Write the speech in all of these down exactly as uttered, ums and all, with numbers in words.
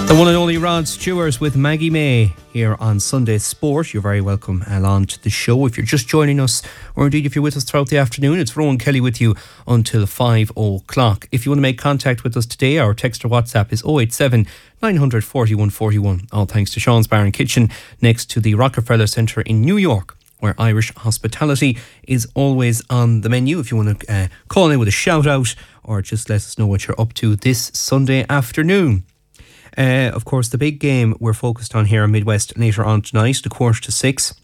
The one and only Rod Stewart with Maggie May here on Sunday Sport. You're very welcome along to the show. If you're just joining us, or indeed if you're with us throughout the afternoon, it's Rowan Kelly with you until five o'clock. If you want to make contact with us today, our text or WhatsApp is oh eight seven, nine hundred, forty-one forty-one. All thanks to Sean's Bar and Kitchen next to the Rockefeller Centre in New York, where Irish hospitality is always on the menu. If you want to uh, call in with a shout out or just let us know what you're up to this Sunday afternoon. Uh, of course, the big game we're focused on here in Midwest later on tonight, the quarter to six.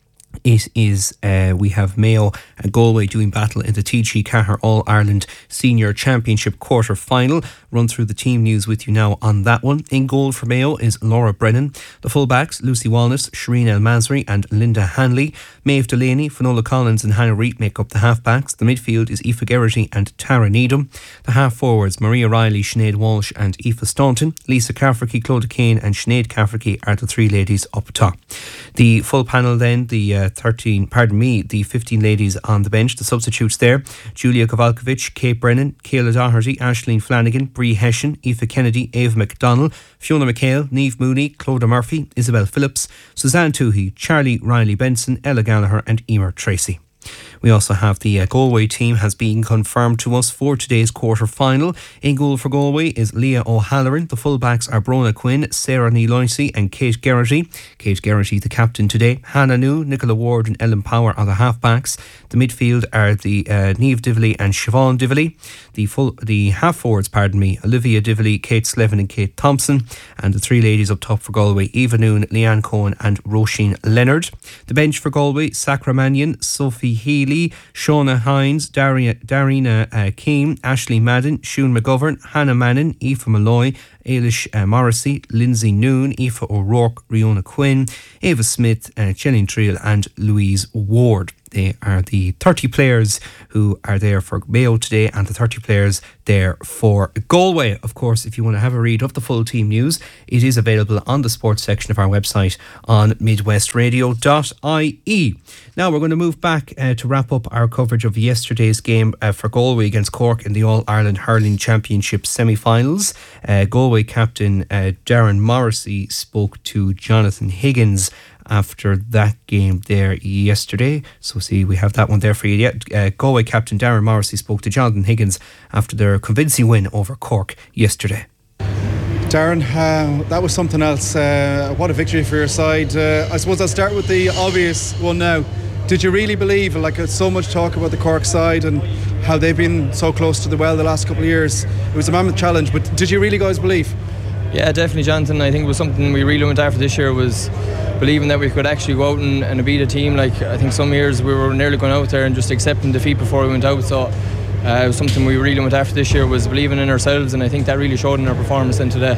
It is, uh, we have Mayo and Galway doing battle in the T G Cahir All-Ireland Senior Championship quarter final. Run through the team news with you now on that one. In goal for Mayo is Laura Brennan. The fullbacks, Lucy Walnes, Shireen El Masri and Linda Hanley. Maeve Delaney, Finola Collins and Hannah Reid make up the halfbacks. The midfield is Aoife Geraghty and Tara Needham. The half forwards, Maria Riley, Sinead Walsh and Aoife Staunton. Lisa Cafferty, Clodagh Kane and Sinead Cafferty are the three ladies up top. The full panel then, the uh, thirteen, pardon me, the fifteen ladies on the bench, the substitutes there: Julia Kowalkiewicz, Kate Brennan, Kayla Doherty, Aisling Flanagan, Bree Hession, Aoife Kennedy, Ava McDonnell, Fiona McHale, Niamh Mooney, Clodagh Murphy, Isabel Phillips, Suzanne Toohey, Charlie Riley Benson, Ella Gallagher and Emer Tracy. We also have the uh, Galway team has been confirmed to us for today's quarter final. In goal for Galway is Leah O'Halloran. The fullbacks are Brona Quinn, Sarah Nealoicy and Kate Geraghty. Kate Geraghty the captain today. Hannah New, Nicola Ward and Ellen Power are the halfbacks. The midfield are the uh, Niamh Dively and Siobhan Dively. The full the half forwards, pardon me, Olivia Dively, Kate Slevin and Kate Thompson. And the three ladies up top for Galway, Eva Noon, Leanne Cohen and Roisin Leonard. The bench for Galway, Sacra Mannion, Sophie Healy, Shauna Hines, Daria, Darina uh, Keane, Ashley Madden, Shune McGovern, Hannah Mannon, Aoife Malloy, Ailish uh, Morrissey, Lindsay Noon, Aoife O'Rourke, Riona Quinn, Ava Smith, uh, Jillian Trill and Louise Ward. They are the thirty players who are there for Mayo today and the thirty players there for Galway. Of course, if you want to have a read of the full team news, it is available on the sports section of our website on midwest radio dot I E. Now we're going to move back uh, to wrap up our coverage of yesterday's game uh, for Galway against Cork in the All-Ireland Hurling Championship semi-finals. Uh, Galway captain uh, Darren Morrissey spoke to Jonathan Higgins after that game there yesterday. So see, we have that one there for you. Yeah, uh, Galway captain Darren Morrissey spoke to Jonathan Higgins after their convincing win over Cork yesterday. Darren, uh, that was something else. Uh, what a victory for your side. Uh, I suppose I'll start with the obvious one now. Did you really believe, like uh, so much talk about the Cork side and how they've been so close to the well the last couple of years? It was a mammoth challenge, but did you really guys believe? Yeah, definitely, Jonathan. I think it was something we really went after this year, was believing that we could actually go out and, and beat a team. Like, I think some years we were nearly going out there and just accepting defeat before we went out. So uh, it was something we really went after this year, was believing in ourselves, and I think that really showed in our performance then today.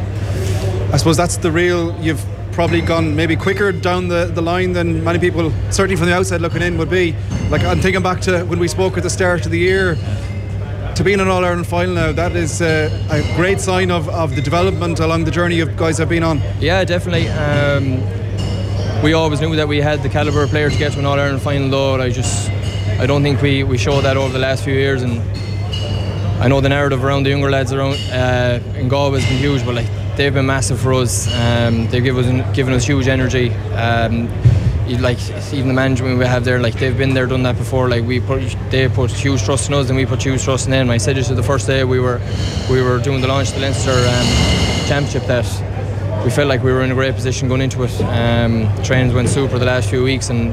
I suppose that's the real, you've probably gone maybe quicker down the, the line than many people, certainly from the outside looking in, would be. Like, I'm thinking back to when we spoke at the start of the year, to be in an All-Ireland final now, that is uh, a great sign of, of the development along the journey you guys have been on. Yeah, definitely. Um, we always knew that we had the calibre of player to get to an All-Ireland final, though I just I don't think we, we showed that over the last few years, and I know the narrative around the younger lads around uh, in Galway has been huge, but like, they've been massive for us. Um, they've given us, given us huge energy. Um, like even the management we have there, like they've been there, done that before. Like we put, they put huge trust in us, and we put huge trust in them. I said it to the first day we were we were doing the launch of the Leinster um, Championship, that we felt like we were in a great position going into it. Um, trains went super the last few weeks, and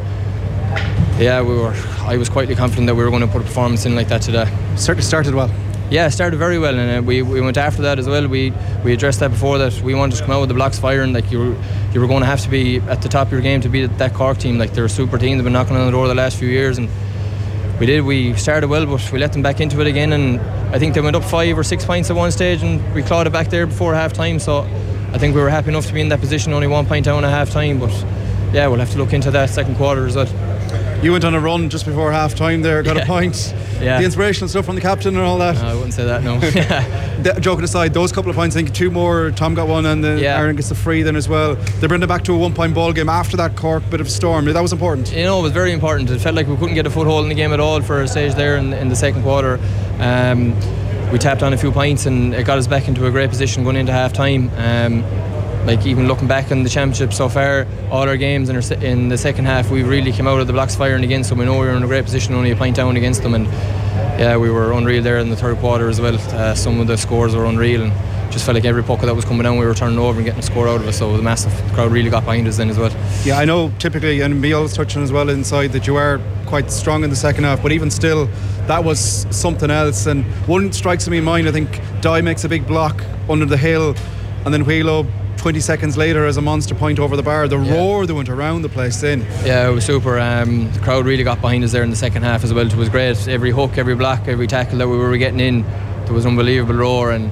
yeah, we were. I was quietly confident that we were going to put a performance in like that today. Certainly started well. Yeah, it started very well, and uh, we, we went after that as well. We we addressed that before, that we wanted to come out with the blocks firing. Like, you were, you were going to have to be at the top of your game to beat that Cork team. Like, they're a super team. They've been knocking on the door the last few years, and we did. We started well, but we let them back into it again, and I think they went up five or six points at one stage, and we clawed it back there before half time. So I think we were happy enough to be in that position, only one point down at half time. But yeah, we'll have to look into that second quarter as well. You went on a run just before half time there, got yeah. a point. Yeah. The inspirational stuff from the captain and all that. No, I wouldn't say that, no. the, joking aside, those couple of points, I think two more, Tom got one and then yeah. Aaron gets the free then as well. They bring it back to a one point ball game after that Cork bit of storm. That was important. You know, it was very important. It felt like we couldn't get a foothold in the game at all for a stage there in, in the second quarter. Um, we tapped on a few points, and it got us back into a great position going into half time. Um, like even looking back on the championship so far, all our games in, our se- in the second half, we really came out of the blocks firing against them. We know we were in a great position, only a point down against them, and yeah, we were unreal there in the third quarter as well. Uh, some of the scores were unreal, and just felt like every puck that was coming down we were turning over and getting a score out of it, so the massive crowd really got behind us then as well. Yeah, I know typically, and me always touching as well inside, that you are quite strong in the second half, but even still that was something else. And one strikes me in mind, I think Dye makes a big block under the hill, and then Wheelo twenty seconds later as a monster point over the bar. The yeah. roar that went around the place then. Yeah, it was super. Um, the crowd really got behind us there in the second half as well. It was great. Every hook, every block, every tackle that we were getting in, there was an unbelievable roar, and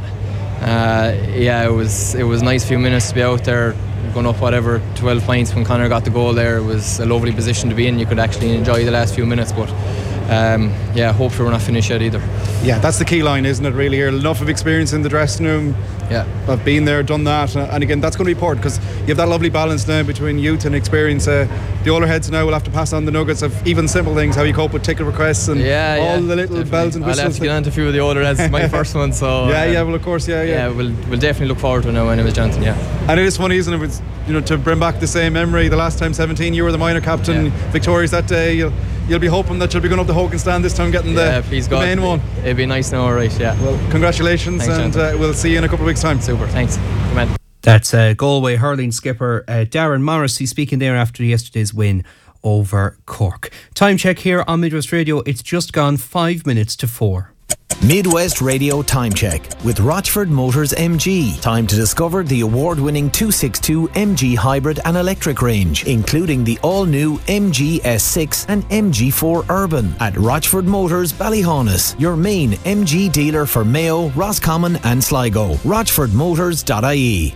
uh, yeah, it was it was a nice few minutes to be out there going up whatever twelve points when Conor got the goal there. It was a lovely position to be in. You could actually enjoy the last few minutes, but um, yeah, hopefully we're not finished yet either. Yeah, that's the key line, isn't it, really, here? Enough of experience in the dressing room. Yeah, I've been there, done that, and again, that's going to be important because you have that lovely balance now between youth and experience. Uh, the older heads now will have to pass on the nuggets of even simple things, how you cope with ticket requests and yeah, all yeah, the little definitely. bells and whistles. I'll have to get on to a few of the older heads. It's my first one, so yeah, um, yeah, well, of course, yeah, yeah. Yeah, we'll we'll definitely look forward to it now. My name is Johnson. Yeah, and it is funny, isn't it? It's, you know, to bring back the same memory. The last time seventeen, you were the minor captain, yeah. victorious that day. You'll you'll be hoping that you'll be going up the Hogan stand this time, getting yeah, the, please the God. main one. It'd be nice now, alright. Yeah. Well, congratulations, thanks, and uh, we'll see you in a couple of weeks' time. Super. Thanks. Come on. That's uh, Galway hurling skipper uh, Darren Morrissey speaking there after yesterday's win over Cork. Time check here on Midwest Radio. It's just gone five minutes to four. Midwest Radio Time Check with Rochford Motors M G. Time to discover the award-winning two sixty-two M G hybrid and electric range, including the all-new M G S six and M G four Urban at Rochford Motors Ballyhaunis, your main M G dealer for Mayo, Roscommon and Sligo. rochford motors dot I E.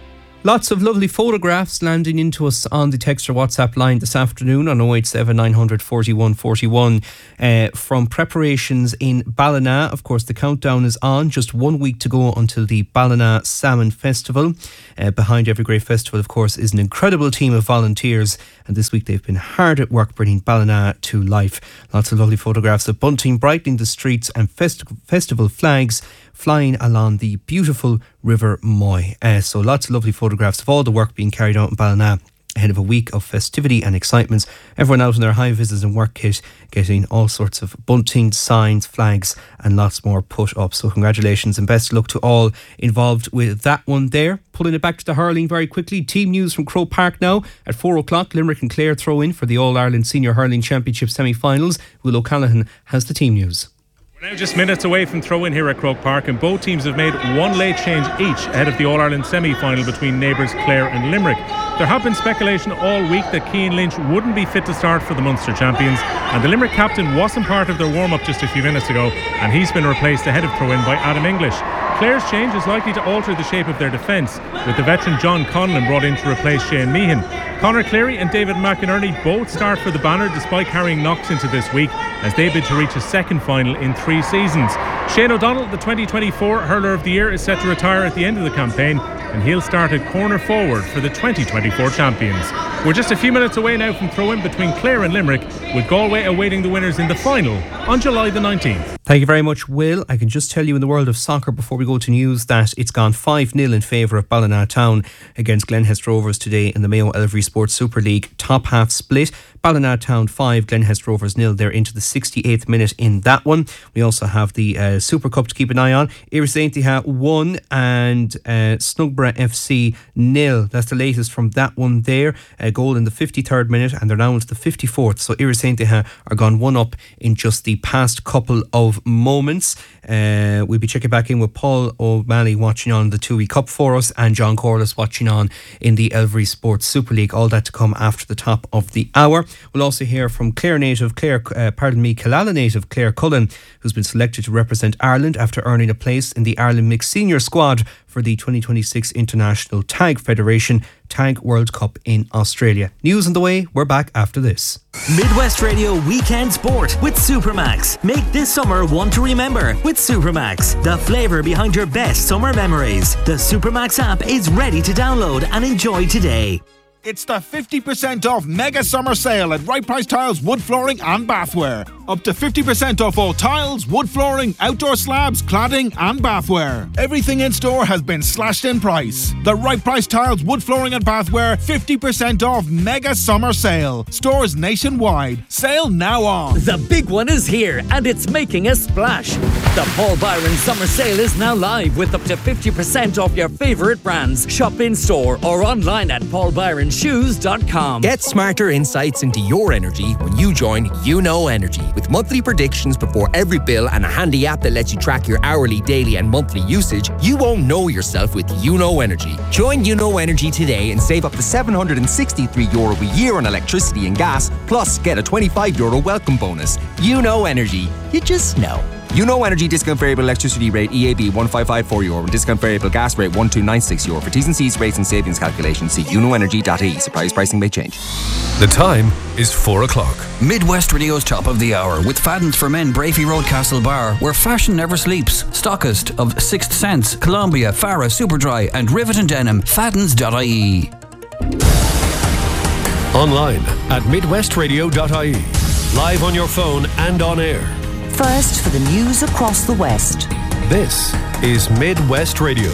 Lots of lovely photographs landing into us on the text or WhatsApp line this afternoon on oh eight seven nine hundred forty-one forty-one uh, from preparations in Ballina. Of course, the countdown is on. Just one week to go until the Ballina Salmon Festival. Uh, behind every great festival, of course, is an incredible team of volunteers, and this week they've been hard at work bringing Ballina to life. Lots of lovely photographs of bunting brightening the streets and fest- festival flags flying along the beautiful River Moy. Uh, so lots of lovely photographs of all the work being carried out in Ballina ahead of a week of festivity and excitement. Everyone out in their high vis and work kit getting all sorts of bunting, signs, flags and lots more put up. So congratulations and best of luck to all involved with that one there. Pulling it back to the hurling very quickly. Team news from Croke Park now. At four o'clock, Limerick and Clare throw in for the All-Ireland Senior Hurling Championship semi-finals. Will O'Callaghan has the team news. We're now just minutes away from throw-in here at Croke Park, and both teams have made one late change each ahead of the All-Ireland semi-final between neighbours Clare and Limerick. There have been speculation all week that Cian Lynch wouldn't be fit to start for the Munster champions, and the Limerick captain wasn't part of their warm-up just a few minutes ago, and he's been replaced ahead of throw-in by Adam English. Clare's change is likely to alter the shape of their defence, with the veteran John Conlon brought in to replace Shane Meehan. Conor Cleary and David McInerney both start for the banner despite carrying knocks into this week as they bid to reach a second final in three seasons. Shane O'Donnell, the twenty twenty-four Hurler of the Year, is set to retire at the end of the campaign, and he'll start at corner forward for the twenty twenty-four champions. We're just a few minutes away now from throw-in between Clare and Limerick, with Galway awaiting the winners in the final on July the nineteenth. Thank you very much, Will. I can just tell you in the world of soccer before we go to news that it's gone five nil in favour of Ballina Town against Glenhest Rovers today in the Mayo Elvery Sports Super League top half split. Ballina Town five, Glenhest Rovers nil. They're into the sixty-eighth minute in that one. We also have the uh, Super Cup to keep an eye on. Iris Saintiha one and uh, Snugborough F C nil. That's the latest from that one there. A goal in the fifty-third minute and they're now into the fifty-fourth. So Iris Saintiha are gone one up in just the past couple of moments. Uh, we'll be checking back in with Paul O'Malley watching on the Tui Cup for us, and John Corliss watching on in the Elvery Sports Super League. All that to come after the top of the hour. We'll also hear from Clare native Clare, uh, pardon me, Killala native Clare Cullen, who's been selected to represent Ireland after earning a place in the Ireland Mixed Senior Squad for the twenty twenty-six International Tag Federation Tag World Cup in Australia. News on the way. We're back after this. Midwest Radio Weekend Sport with Supermax. Make this summer one to remember with Supermax, the flavour behind your best summer memories. The Supermax app is ready to download and enjoy today. It's the fifty percent off mega summer sale at Right Price Tiles, wood flooring and bathware. Up to fifty percent off all tiles, wood flooring, outdoor slabs, cladding and bathware. Everything in store has been slashed in price. The Right Price Tiles, wood flooring and bathware, fifty percent off mega summer sale. Stores nationwide. Sale now on. The big one is here and it's making a splash. The Paul Byron summer sale is now live with up to fifty percent off your favourite brands. Shop in store or online at paul byron shoes dot com. Get smarter insights into your energy when you join You Know Energy. With monthly predictions before every bill and a handy app that lets you track your hourly, daily and monthly usage, you won't know yourself with You Know Energy. Join You Know Energy today and save up to seven hundred sixty-three euro a year on electricity and gas, plus get a twenty-five euro welcome bonus. You Know Energy. You just know. You Know Energy discount variable electricity rate E A B one five five four euro and discount variable gas rate one two nine six euro. For T's and C's, rates and savings calculations, see you know energy dot I E. Surprise pricing may change. The time is four o'clock. Midwest Radio's top of the hour with Fadden's for Men, Brafey Road, Castle Bar, where fashion never sleeps. Stockist of Sixth Sense, Columbia, Farah, Superdry and Rivet and Denim. Faddens dot I E. Online at midwest radio dot I E. Live on your phone and on air. First for the news across the West. This is Midwest Radio.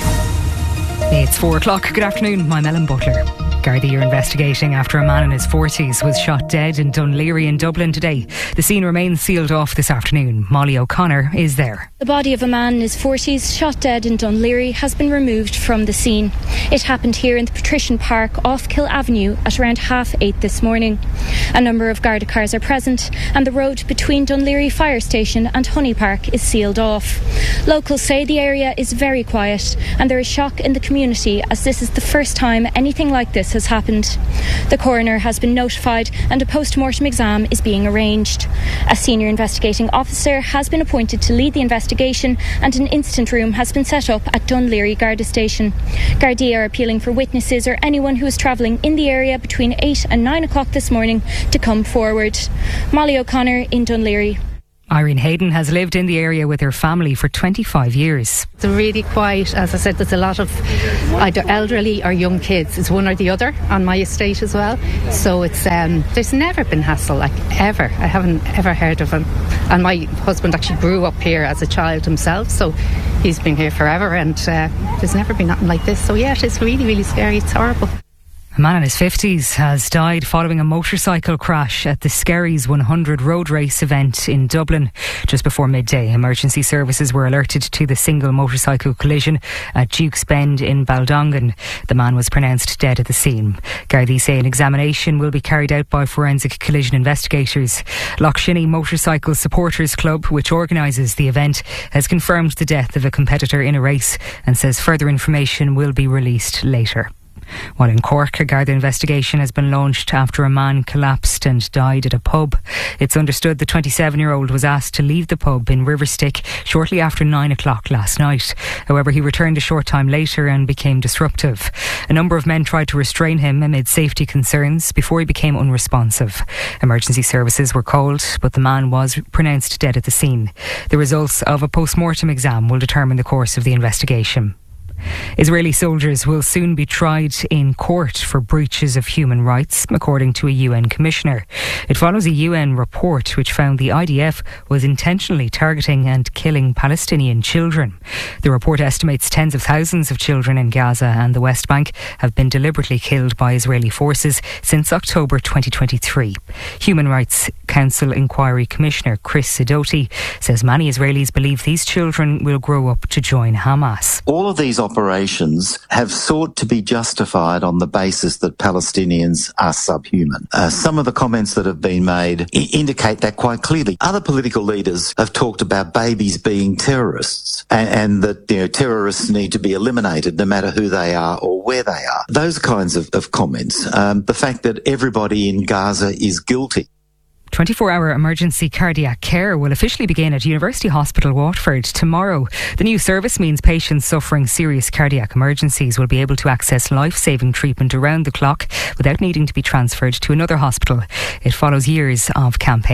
It's four o'clock. Good afternoon. I'm Ellen Butler. Gardaí are investigating after a man in his forties was shot dead in Dunleary in Dublin today. The scene remains sealed off this afternoon. Molly O'Connor is there. The body of a man in his forties shot dead in Dunleary has been removed from the scene. It happened here in the Patrician Park off Kill Avenue at around half eight this morning. A number of Garda cars are present and the road between Dunleary Fire Station and Honey Park is sealed off. Locals say the area is very quiet and there is shock in the community as this is the first time anything like this has happened. The coroner has been notified and a post-mortem exam is being arranged. A senior investigating officer has been appointed to lead the investigation and an incident room has been set up at Dunleary Garda Station. Gardaí are appealing for witnesses or anyone who is travelling in the area between eight and nine o'clock this morning to come forward. Molly O'Connor in Dunleary. Irene Hayden has lived in the area with her family for twenty-five years. It's really quiet. As I said, there's a lot of either elderly or young kids. It's one or the other on my estate as well. So it's um, there's never been hassle, like ever. I haven't ever heard of him. And my husband actually grew up here as a child himself, so he's been here forever and uh, there's never been nothing like this. So yeah, it's really, really scary. It's horrible. A man in his fifties has died following a motorcycle crash at the Skerries one hundred road race event in Dublin. Just before midday, emergency services were alerted to the single motorcycle collision at Duke's Bend in Baldongan. The man was pronounced dead at the scene. Gardaí say an examination will be carried out by forensic collision investigators. Lochshinny Motorcycle Supporters Club, which organises the event, has confirmed the death of a competitor in a race and says further information will be released later. While in Cork, a Garda investigation has been launched after a man collapsed and died at a pub. It's understood the twenty-seven-year-old was asked to leave the pub in Riverstick shortly after nine o'clock last night. However, he returned a short time later and became disruptive. A number of men tried to restrain him amid safety concerns before he became unresponsive. Emergency services were called, but the man was pronounced dead at the scene. The results of a post-mortem exam will determine the course of the investigation. Israeli soldiers will soon be tried in court for breaches of human rights, according to a U N commissioner. It follows a U N report which found the I D F was intentionally targeting and killing Palestinian children. The report estimates tens of thousands of children in Gaza and the West Bank have been deliberately killed by Israeli forces since October twenty twenty-three. Human Rights Council Inquiry Commissioner Chris Sidoti says many Israelis believe these children will grow up to join Hamas. All of these operations have sought to be justified on the basis that Palestinians are subhuman. Uh, some of the comments that have been made I- indicate that quite clearly. Other political leaders have talked about babies being terrorists and, and that you know, terrorists need to be eliminated no matter who they are or where they are. Those kinds of, of comments. Um, the fact that everybody in Gaza is guilty. twenty-four hour emergency cardiac care will officially begin at University Hospital Waterford tomorrow. The new service means patients suffering serious cardiac emergencies will be able to access life-saving treatment around the clock without needing to be transferred to another hospital. It follows years of campaigning.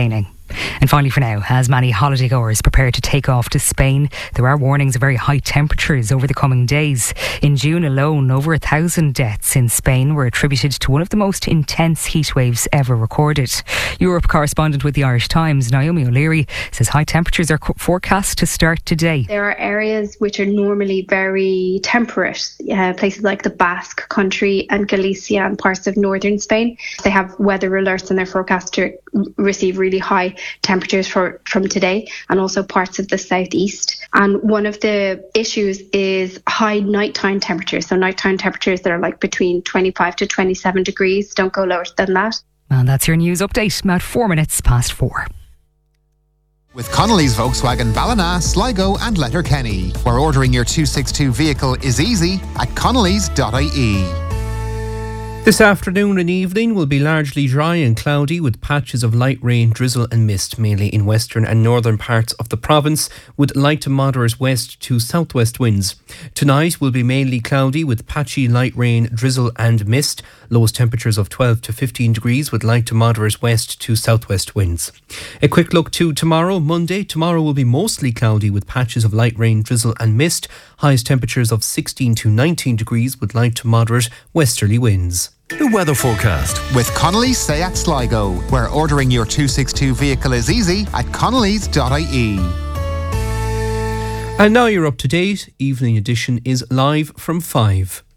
And finally for now, as many holidaygoers prepare to take off to Spain, there are warnings of very high temperatures over the coming days. In June alone, over a thousand deaths in Spain were attributed to one of the most intense heat waves ever recorded. Europe correspondent with the Irish Times, Naomi O'Leary, says high temperatures are forecast to start today. There are areas which are normally very temperate, uh, places like the Basque Country and Galicia and parts of northern Spain. They have weather alerts and they're forecast to receive really high temperatures for, from today, and also parts of the southeast. And one of the issues is high nighttime temperatures. So nighttime temperatures that are like between twenty-five to twenty-seven degrees, don't go lower than that. And that's your news update, about four minutes past four. With Connolly's Volkswagen Ballina, Sligo and Letterkenny, where ordering your two sixty-two vehicle is easy at connellys dot I E. This afternoon and evening will be largely dry and cloudy with patches of light rain, drizzle and mist, mainly in western and northern parts of the province, with light to moderate west to southwest winds. Tonight will be mainly cloudy with patchy light rain, drizzle and mist. Lowest temperatures of twelve to fifteen degrees with light to moderate west to southwest winds. A quick look to tomorrow, Monday. Tomorrow will be mostly cloudy with patches of light rain, drizzle and mist. Highest temperatures of sixteen to nineteen degrees with light to moderate westerly winds. The weather forecast with Connolly's Seat Sligo, where ordering your two sixty-two vehicle is easy at connellys dot I E. And now you're up to date. Evening edition is live from five.